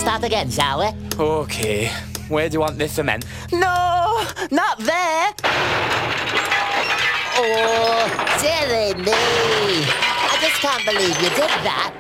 start again, shall we? Okay. Where do you want this cement? No, not there. Oh, silly me. I just can't believe you did that.